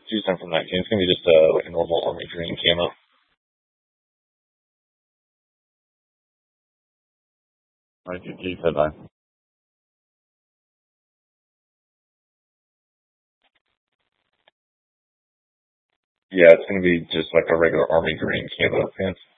Choose time from 19. It's gonna be just like a normal army green camo. Alright, you said bye. Yeah, it's gonna be just like a regular army green camo pants.